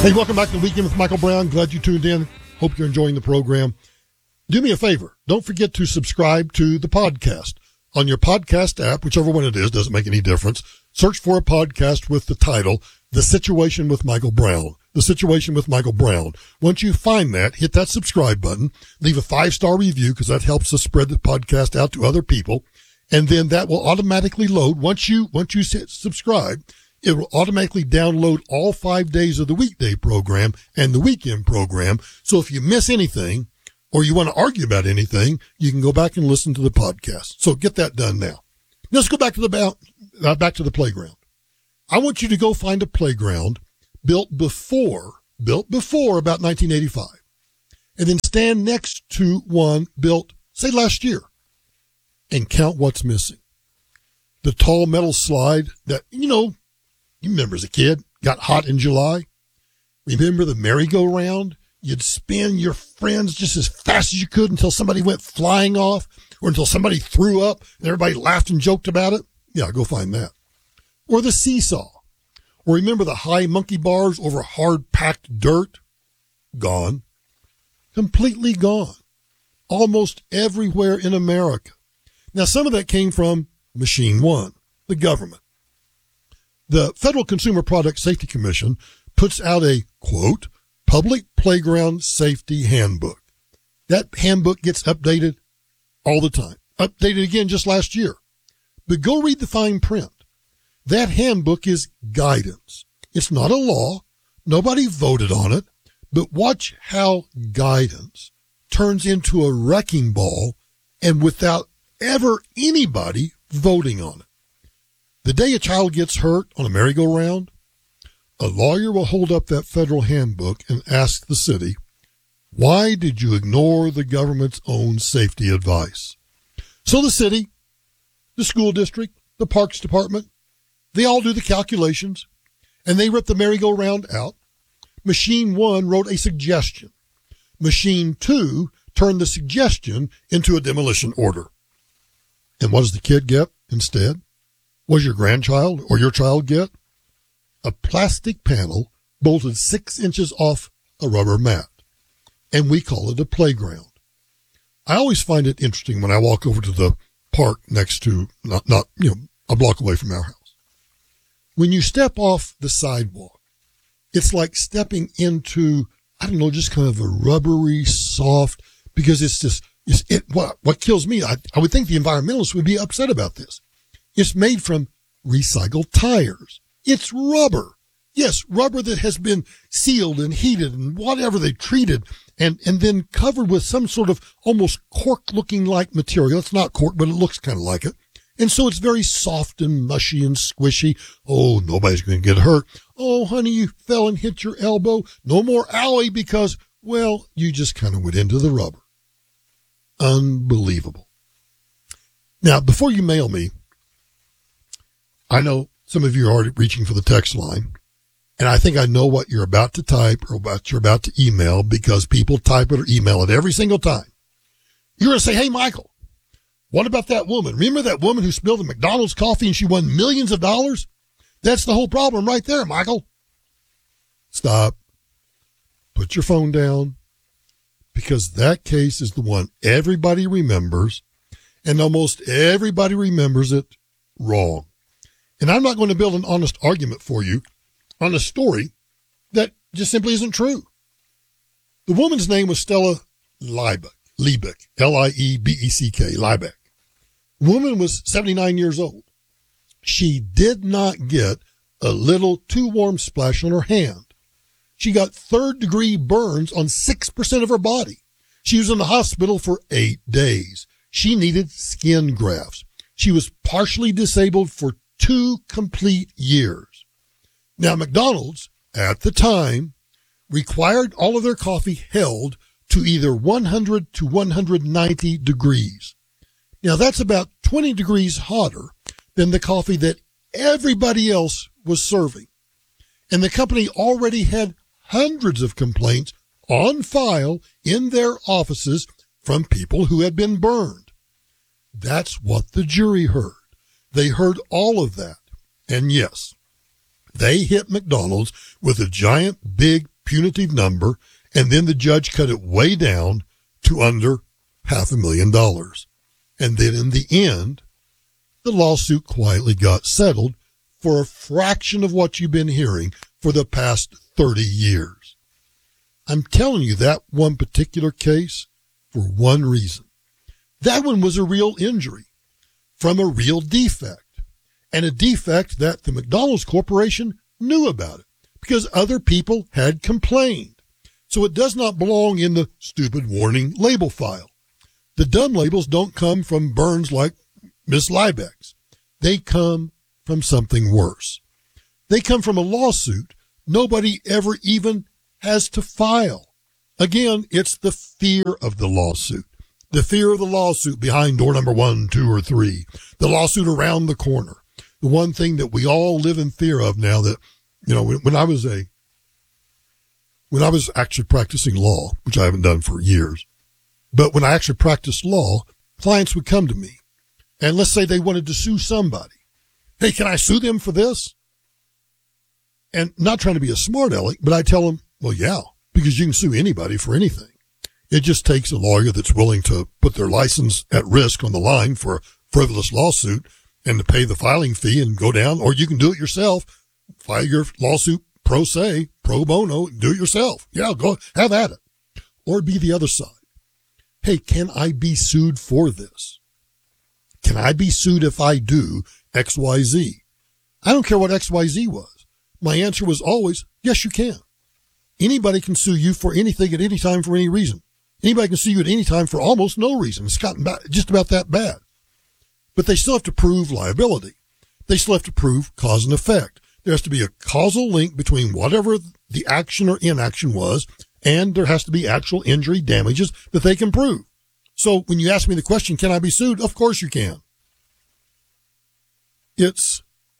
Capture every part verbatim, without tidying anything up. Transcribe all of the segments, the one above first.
Hey, welcome back to the Weekend with Michael Brown. Glad you tuned in. Hope you're enjoying the program. Do me a favor. Don't forget to subscribe to the podcast on your podcast app, whichever one it is, doesn't make any difference. Search for a podcast with the title, The Situation with Michael Brown. The Situation with Michael Brown. Once you find that, hit that subscribe button, leave a five-star review because that helps us spread the podcast out to other people. And then that will automatically load. Once you, once you hit subscribe, it will automatically download all five days of the weekday program and the weekend program. So if you miss anything or you want to argue about anything, you can go back and listen to the podcast. So get that done now. Let's go back to the, uh, back to the playground. I want you to go find a playground built before, built before about nineteen eighty-five, and then stand next to one built, say, last year, and count what's missing. The tall metal slide that, you know, you remember as a kid, got hot in July. Remember the merry-go-round? You'd spin your friends just as fast as you could until somebody went flying off or until somebody threw up and everybody laughed and joked about it. Yeah, go find that. Or the seesaw. Or remember the high monkey bars over hard-packed dirt? Gone. Completely gone. Almost everywhere in America. Now, some of that came from Machine One, the government. The Federal Consumer Product Safety Commission puts out a, quote, public playground safety handbook. That handbook gets updated all the time. Updated again just last year. But go read the fine print. That handbook is guidance. It's not a law. Nobody voted on it. But watch how guidance turns into a wrecking ball and without ever anybody voting on it. The day a child gets hurt on a merry-go-round, a lawyer will hold up that federal handbook and ask the city, why did you ignore the government's own safety advice? So the city, the school district, the parks department, they all do the calculations, and they rip the merry-go-round out. Machine One wrote a suggestion. Machine Two turned the suggestion into a demolition order. And what does the kid get instead? What does your grandchild or your child get? A plastic panel bolted six inches off a rubber mat. And we call it a playground. I always find it interesting when I walk over to the park next to, not, not, you know, a block away from our house. When you step off the sidewalk, it's like stepping into, I don't know, just kind of a rubbery, soft, because it's just, it's, it, what, what kills me, I, I would think the environmentalists would be upset about this. It's made from recycled tires. It's rubber. Yes, rubber that has been sealed and heated and whatever they treated and, and then covered with some sort of almost cork-looking like material. It's not cork, but it looks kind of like it. And so it's very soft and mushy and squishy. Oh, nobody's going to get hurt. Oh, honey, you fell and hit your elbow. No more owie because, well, you just kind of went into the rubber. Unbelievable. Now, before you mail me, I know some of you are already reaching for the text line, and I think I know what you're about to type or what you're about to email because people type it or email it every single time. You're going to say, hey, Michael, what about that woman? Remember that woman who spilled the McDonald's coffee and she won millions of dollars? That's the whole problem right there, Michael. Stop. Put your phone down because that case is the one everybody remembers, and almost everybody remembers it wrong. And I'm not going to build an honest argument for you on a story that just simply isn't true. The woman's name was Stella Liebeck, Liebeck, L I E B E C K, Liebeck. The woman was seventy-nine years old. She did not get a little too warm splash on her hand. She got third degree burns on six percent of her body. She was in the hospital for eight days. She needed skin grafts. She was partially disabled for two complete years. Now, McDonald's, at the time, required all of their coffee held to either one hundred to one hundred ninety degrees. Now, that's about twenty degrees hotter than the coffee that everybody else was serving. And the company already had hundreds of complaints on file in their offices from people who had been burned. That's what the jury heard. They heard all of that. And yes, they hit McDonald's with a giant, big punitive number, and then the judge cut it way down to under half a million dollars. And then in the end, the lawsuit quietly got settled for a fraction of what you've been hearing for the past thirty years. I'm telling you that one particular case for one reason. That one was a real injury from a real defect, and a defect that the McDonald's Corporation knew about it because other people had complained. So it does not belong in the stupid warning label file. The dumb labels don't come from burns like Miss Liebeck's. They come from something worse. They come from a lawsuit nobody ever even has to file. Again, it's the fear of the lawsuit. The fear of the lawsuit behind door number one, two, or three. The lawsuit around the corner. The one thing that we all live in fear of now that, you know, when, when I was a, when I was actually practicing law, which I haven't done for years, but when I actually practiced law, clients would come to me and let's say they wanted to sue somebody. Hey, can I sue them for this? And not trying to be a smart aleck, but I tell them, well, yeah, because you can sue anybody for anything. It just takes a lawyer that's willing to put their license at risk on the line for a frivolous lawsuit and to pay the filing fee and go down, or you can do it yourself. File your lawsuit pro se, pro bono, do it yourself. Yeah, go have at it. Or be the other side. Hey, can I be sued for this? Can I be sued if I do X Y Z? I don't care what X Y Z was. My answer was always, yes, you can. Anybody can sue you for anything at any time for any reason. Anybody can sue you at any time for almost no reason. It's gotten just about that bad. But they still have to prove liability. They still have to prove cause and effect. There has to be a causal link between whatever the action or inaction was, and there has to be actual injury damages that they can prove. So when you ask me the question, can I be sued? Of course you can. It's,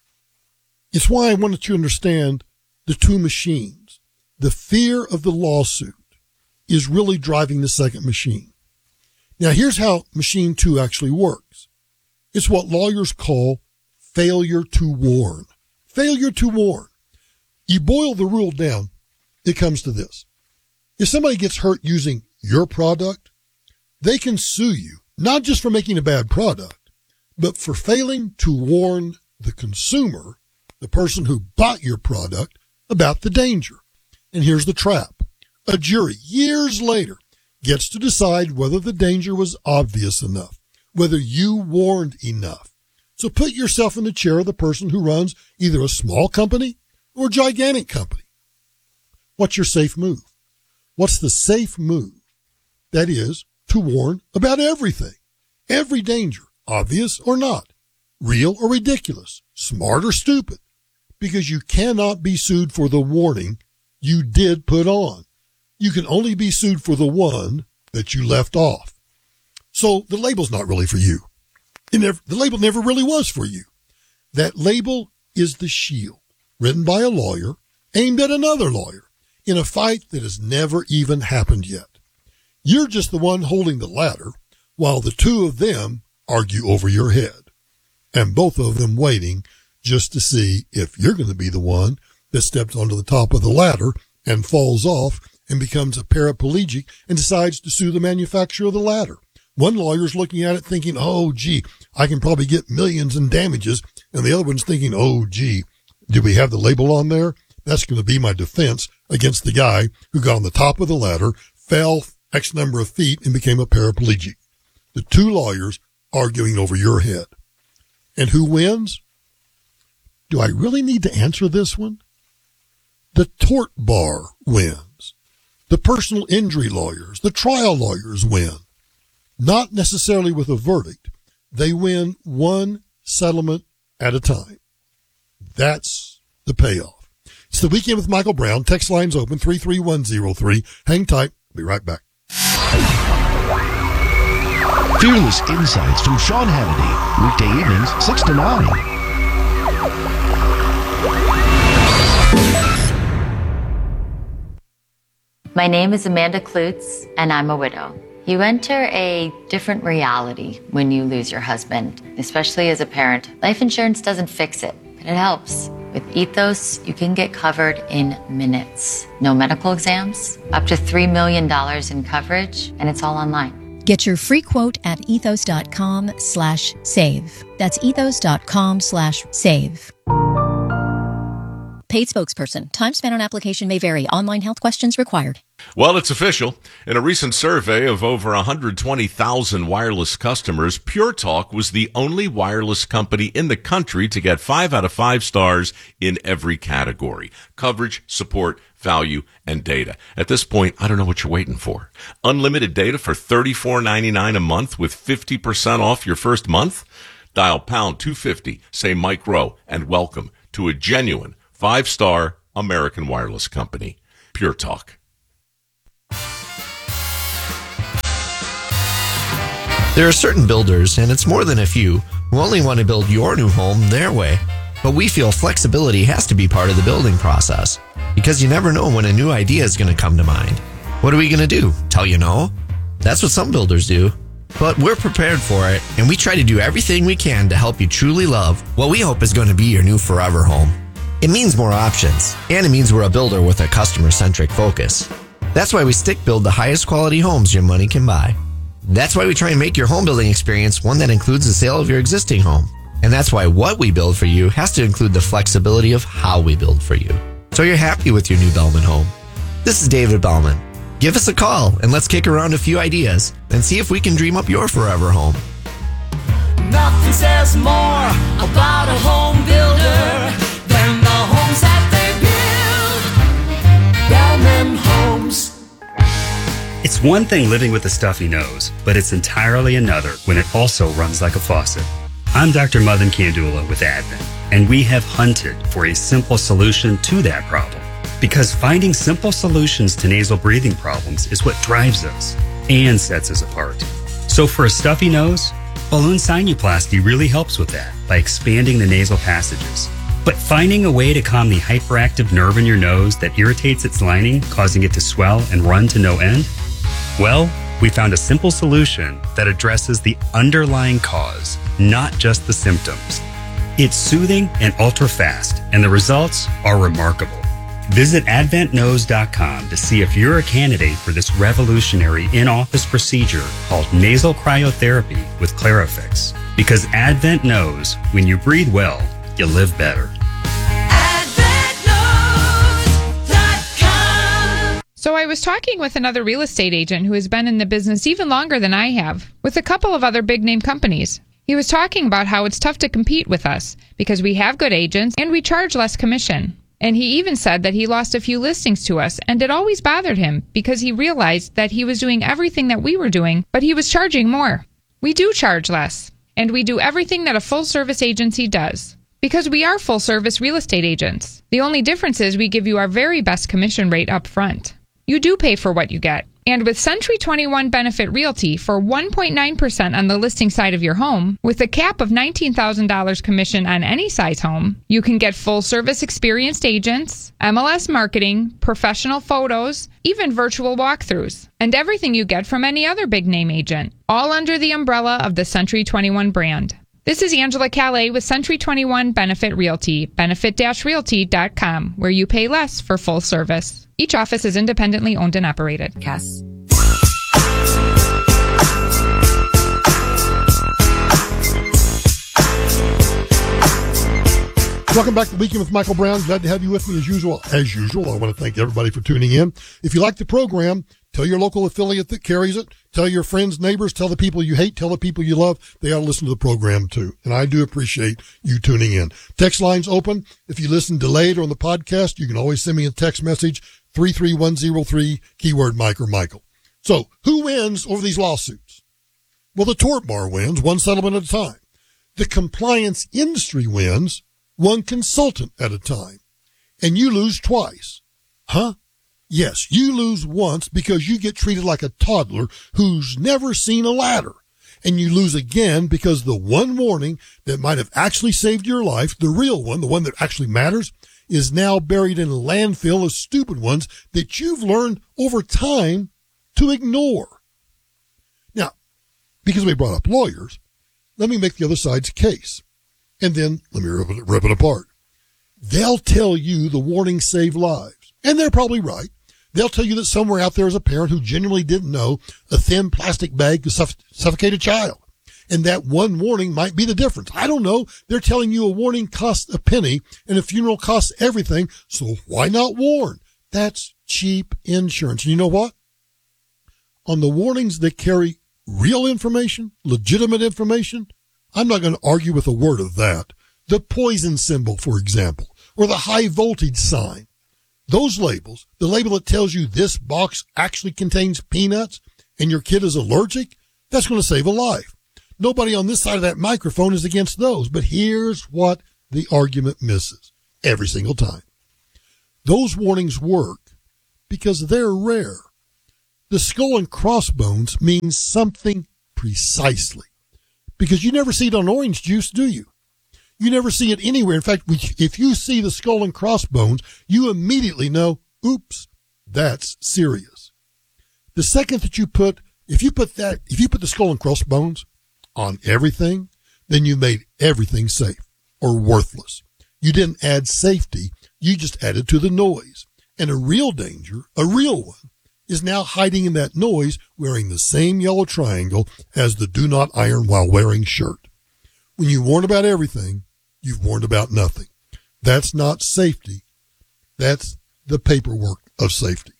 it's why I wanted you to understand the two machines. The fear of the lawsuit is really driving the second machine. Now, here's how machine two actually works. It's what lawyers call failure to warn. Failure to warn. You boil the rule down, it comes to this. If somebody gets hurt using your product, they can sue you, not just for making a bad product, but for failing to warn the consumer, the person who bought your product, about the danger. And here's the trap. A jury, years later, gets to decide whether the danger was obvious enough, whether you warned enough. So put yourself in the chair of the person who runs either a small company or a gigantic company. What's your safe move? What's the safe move? That is to warn about everything, every danger, obvious or not, real or ridiculous, smart or stupid, because you cannot be sued for the warning you did put on. You can only be sued for the one that you left off. So the label's not really for you. It never, the label never really was for you. That label is the shield written by a lawyer aimed at another lawyer in a fight that has never even happened yet. You're just the one holding the ladder while the two of them argue over your head, and both of them waiting just to see if you're going to be the one that steps onto the top of the ladder and falls off and becomes a paraplegic and decides to sue the manufacturer of the ladder. One lawyer's looking at it thinking, oh, gee, I can probably get millions in damages. And the other one's thinking, oh, gee, do we have the label on there? That's going to be my defense against the guy who got on the top of the ladder, fell X number of feet, and became a paraplegic. The two lawyers arguing over your head. And who wins? Do I really need to answer this one? The tort bar wins. The personal injury lawyers, the trial lawyers win. Not necessarily with a verdict. They win one settlement at a time. That's the payoff. It's the Weekend with Michael Brown. Text lines open, three three one zero three. Hang tight. Be right back. Fearless Insights from Sean Hannity. Weekday evenings, six to nine. My name is Amanda Klutz, and I'm a widow. You enter a different reality when you lose your husband, especially as a parent. Life insurance doesn't fix it. and it helps. With Ethos, you can get covered in minutes. No medical exams, up to three million dollars in coverage, and it's all online. Get your free quote at ethos.com slash save. That's ethos.com slash save. Paid spokesperson. Time spent on application may vary. Online health questions required. Well, it's official. In a recent survey of over one hundred twenty thousand wireless customers, Pure Talk was the only wireless company in the country to get five out of five stars in every category: coverage, support, value, and data. At this point, I don't know what you're waiting for. Unlimited data for thirty-four ninety-nine a month with fifty percent off your first month? Dial pound two fifty, say Mike Rowe, and welcome to a genuine five-star American wireless company, Pure Talk. There are certain builders, and it's more than a few, who only want to build your new home their way. But we feel flexibility has to be part of the building process, because you never know when a new idea is going to come to mind. What are we going to do? Tell you no? That's what some builders do. But we're prepared for it, and we try to do everything we can to help you truly love what we hope is going to be your new forever home. It means more options, and it means we're a builder with a customer-centric focus. That's why we stick build the highest quality homes your money can buy. That's why we try and make your home building experience one that includes the sale of your existing home. And that's why what we build for you has to include the flexibility of how we build for you, so you're happy with your new Bellman home. This is David Bellman. Give us a call and let's kick around a few ideas and see if we can dream up your forever home. Nothing says more about a home builder than the homes that they build. Bellman Homes. It's one thing living with a stuffy nose, but it's entirely another when it also runs like a faucet. I'm Doctor Madan Kandula with Advent, and we have hunted for a simple solution to that problem. Because finding simple solutions to nasal breathing problems is what drives us and sets us apart. So for a stuffy nose, balloon sinuplasty really helps with that by expanding the nasal passages. But finding a way to calm the hyperactive nerve in your nose that irritates its lining, causing it to swell and run to no end? Well, we found a simple solution that addresses the underlying cause, not just the symptoms. It's soothing and ultra-fast, and the results are remarkable. Visit advent nose dot com to see if you're a candidate for this revolutionary in-office procedure called nasal cryotherapy with Clarifix. Because Advent knows when you breathe well, you live better. So I was talking with another real estate agent who has been in the business even longer than I have, with a couple of other big-name companies. He was talking about how it's tough to compete with us because we have good agents and we charge less commission. And he even said that he lost a few listings to us, and it always bothered him because he realized that he was doing everything that we were doing, but he was charging more. We do charge less, and we do everything that a full-service agency does. Because we are full-service real estate agents. The only difference is we give you our very best commission rate up front. You do pay for what you get. And with Century twenty-one Benefit Realty for one point nine percent on the listing side of your home, with a cap of nineteen thousand dollars commission on any size home, you can get full-service experienced agents, M L S marketing, professional photos, even virtual walkthroughs, and everything you get from any other big-name agent, all under the umbrella of the Century twenty-one brand. This is Angela Calais with Century twenty-one Benefit Realty, benefit dash realty dot com, where you pay less for full service. Each office is independently owned and operated. Cass. Welcome back to Weekend with Michael Brown. Glad to have you with me as usual. As usual, I want to thank everybody for tuning in. If you like the program, tell your local affiliate that carries it. Tell your friends, neighbors, tell the people you hate, tell the people you love. They ought to listen to the program too. And I do appreciate you tuning in. Text line's open. If you listen delayed or on the podcast, you can always send me a text message, three three one zero three, keyword Mike or Michael. So who wins over these lawsuits? Well, the tort bar wins one settlement at a time. The compliance industry wins one consultant at a time. And you lose twice. Huh? Yes, you lose once because you get treated like a toddler who's never seen a ladder. And you lose again because the one warning that might have actually saved your life, the real one, the one that actually matters, is now buried in a landfill of stupid ones that you've learned over time to ignore. Now, because we brought up lawyers, let me make the other side's case. And then let me rip it, rip it apart. they'll tell you the warnings save lives. And they're probably right. They'll tell you that somewhere out there is a parent who genuinely didn't know a thin plastic bag could suff- suffocate a child. And that one warning might be the difference. I don't know. They're telling you a warning costs a penny and a funeral costs everything. So why not warn? That's cheap insurance. And you know what? On the warnings that carry real information, legitimate information, I'm not going to argue with a word of that. The poison symbol, for example, or the high voltage sign. Those labels, the label that tells you this box actually contains peanuts and your kid is allergic, that's going to save a life. Nobody on this side of that microphone is against those, but here's what the argument misses every single time. Those warnings work because they're rare. The skull and crossbones means something precisely because you never see it on orange juice, do you? You never see it anywhere. In fact, if you see the skull and crossbones, you immediately know, oops, that's serious. The second that you put, if you put that, if you put the skull and crossbones on everything, then you made everything safe or worthless. You didn't add safety. You just added to the noise. And a real danger, a real one, is now hiding in that noise wearing the same yellow triangle as the do not iron while wearing shirt. When you warn about everything, you've warned about nothing. That's not safety. That's the paperwork of safety.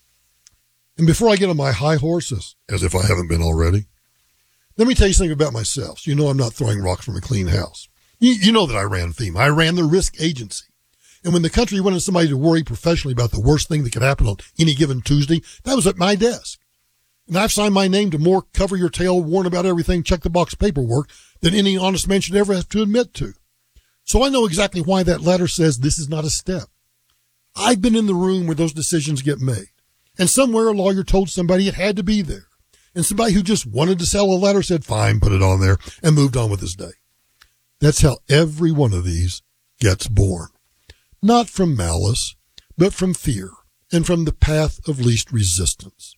And before I get on my high horse, as, as if I haven't been already, let me tell you something about myself. So you know I'm not throwing rocks from a clean house. You, you know that I ran FEMA. I ran the risk agency. And when the country wanted somebody to worry professionally about the worst thing that could happen on any given Tuesday, that was at my desk. And I've signed my name to more cover your tail, warn about everything, check the box paperwork than any honest man should ever have to admit to. So I know exactly why that letter says this is not a step. I've been in the room where those decisions get made. And somewhere a lawyer told somebody it had to be there. And somebody who just wanted to sell a letter said, fine, put it on there, and moved on with his day. That's how every one of these gets born. Not from malice, but from fear and from the path of least resistance.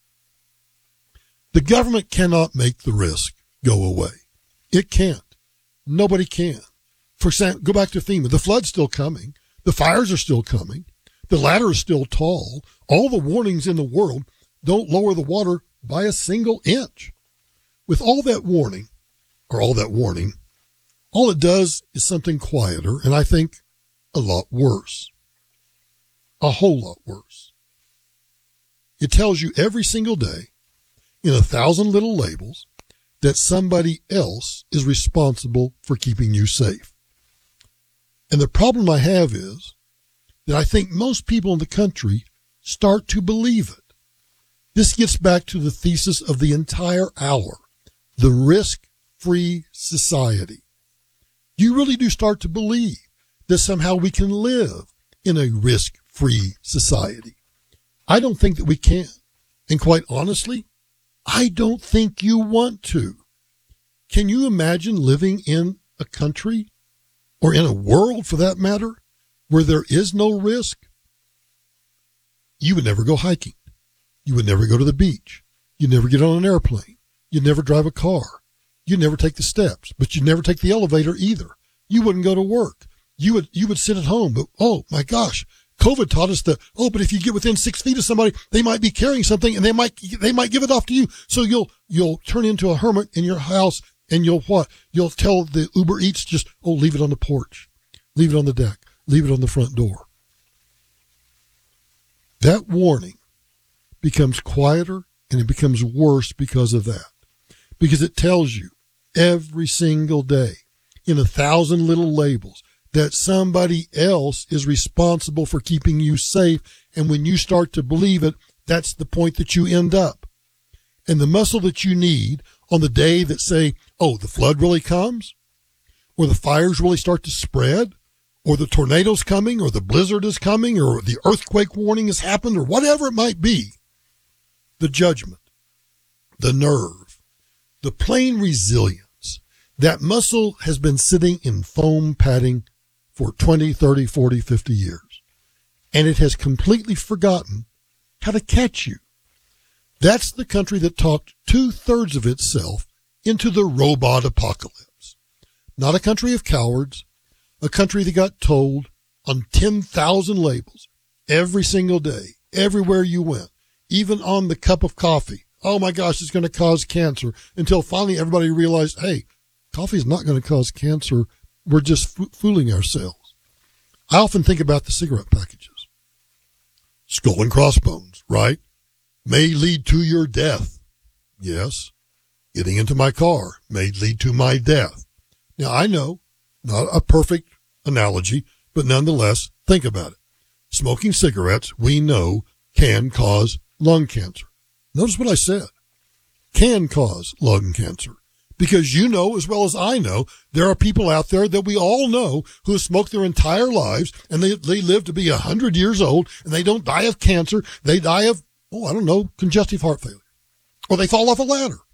The government cannot make the risk go away. It can't. Nobody can. For example, go back to FEMA. The flood's still coming. The fires are still coming. The ladder is still tall. All the warnings in the world don't lower the water by a single inch. With all that warning, or all that warning, all it does is something quieter, and I think a lot worse. A whole lot worse. It tells you every single day, in a thousand little labels, that somebody else is responsible for keeping you safe. And the problem I have is that I think most people in the country start to believe it. This gets back to the thesis of the entire hour, the risk-free society. You really do start to believe that somehow we can live in a risk-free society. I don't think that we can. And quite honestly, I don't think you want to. Can you imagine living in a country, or in a world for that matter, where there is no risk? You would never go hiking. You would never go to the beach. You'd never get on an airplane. You'd never drive a car. You'd never take the steps, but you'd never take the elevator either. You wouldn't go to work. You would, you would sit at home, but oh my gosh, COVID taught us that, oh, but if you get within six feet of somebody, they might be carrying something and they might, they might give it off to you. So you'll, you'll turn into a hermit in your house and you'll what? You'll tell the Uber Eats just, oh, leave it on the porch, leave it on the deck, leave it on the front door. That warning becomes quieter and it becomes worse because of that. Because it tells you every single day in a thousand little labels that somebody else is responsible for keeping you safe. And when you start to believe it, that's the point that you end up. And the muscle that you need on the day that say, oh, the flood really comes, or the fires really start to spread, or the tornado's coming, or the blizzard is coming, or the earthquake warning has happened, or whatever it might be, the judgment, the nerve, the plain resilience, that muscle has been sitting in foam padding for twenty, thirty, forty, fifty years, and it has completely forgotten how to catch you. That's the country that talked two-thirds of itself into the robot apocalypse. Not a country of cowards, a country that got told, on ten thousand labels every single day, everywhere you went, even on the cup of coffee. Oh my gosh, it's going to cause cancer, until finally everybody realized, hey, coffee is not going to cause cancer. We're just f- fooling ourselves. I often think about the cigarette packages. Skull and crossbones, right? May lead to your death. Yes. Getting into my car may lead to my death. Now, I know, not a perfect analogy, but nonetheless, think about it. Smoking cigarettes, we know, can cause lung cancer. Notice what I said. Can cause lung cancer. Because you know as well as I know, there are people out there that we all know who have smoked their entire lives, and they, they live to be one hundred years old, and they don't die of cancer. They die of, oh, I don't know, congestive heart failure. Or they fall off a ladder.